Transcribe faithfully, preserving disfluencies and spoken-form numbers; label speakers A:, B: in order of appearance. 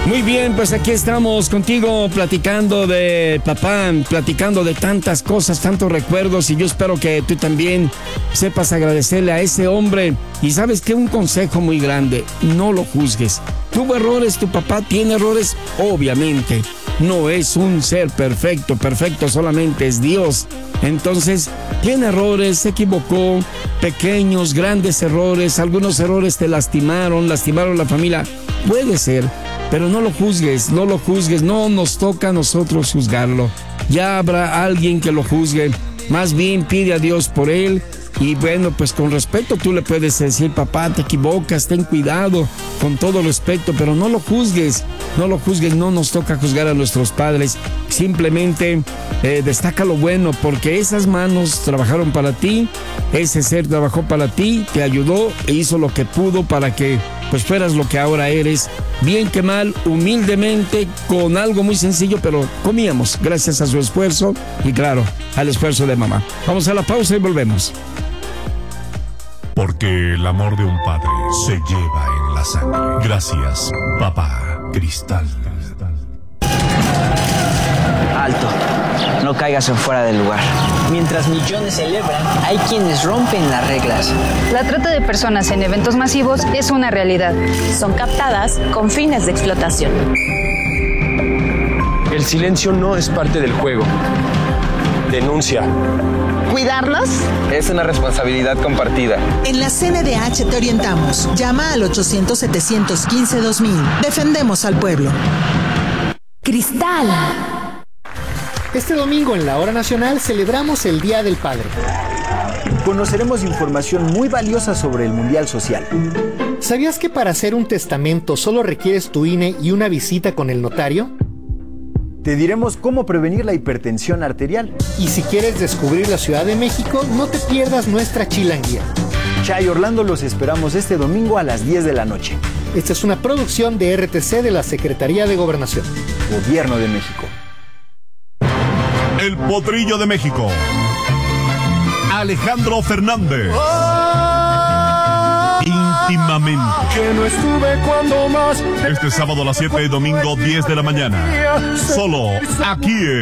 A: Muy bien, pues aquí estamos contigo platicando de papá, platicando de tantas cosas, tantos recuerdos, y yo espero que tú también sepas agradecerle a ese hombre. Y sabes que un consejo muy grande, no lo juzgues. ¿Tuvo errores? ¿Tu papá tiene errores? Obviamente, no es un ser perfecto, perfecto solamente es Dios. Entonces, tiene errores, se equivocó, pequeños, grandes errores, algunos errores te lastimaron, lastimaron la familia, puede ser. Pero no lo juzgues, no lo juzgues, no nos toca a nosotros juzgarlo. Ya habrá alguien que lo juzgue. Más bien pide a Dios por él. Y bueno, pues con respeto tú le puedes decir, papá, te equivocas, ten cuidado, con todo respeto, pero no lo juzgues, no lo juzgues, no nos toca juzgar a nuestros padres. Simplemente eh, destaca lo bueno, porque esas manos trabajaron para ti, ese ser trabajó para ti, te ayudó e hizo lo que pudo para que pues fueras lo que ahora eres. Bien que mal, humildemente, con algo muy sencillo, pero comíamos gracias a su esfuerzo y claro, al esfuerzo de mamá. Vamos a la pausa y volvemos.
B: Porque el amor de un padre se lleva en la sangre. Gracias, papá Cristal.
C: Alto, no caigas en fuera del lugar. Mientras millones celebran, hay quienes rompen las reglas.
D: La trata de personas en eventos masivos es una realidad.
E: Son captadas con fines de explotación.
F: El silencio no es parte del juego. Denuncia.
G: ¿Cuidarnos?
H: Es una responsabilidad compartida.
G: En la C N D H te orientamos. Llama al ochocientos, setecientos quince, dos mil. Defendemos al pueblo.
E: Cristal.
I: Este domingo en la Hora Nacional celebramos el Día del Padre.
J: Conoceremos información muy valiosa sobre el Mundial Social.
I: ¿Sabías que para hacer un testamento solo requieres tu I N E y una visita con el notario?
J: Te diremos cómo prevenir la hipertensión arterial.
I: Y si quieres descubrir la Ciudad de México, no te pierdas nuestra chilanguía.
J: Chay Orlando, los esperamos este domingo a las diez de la noche.
I: Esta es una producción de R T C de la Secretaría de Gobernación.
J: Gobierno de México.
B: El Potrillo de México. Alejandro Fernández. Íntimamente.
K: Que no estuve cuando más.
B: Este sábado a las siete y domingo diez de la mañana. Solo aquí en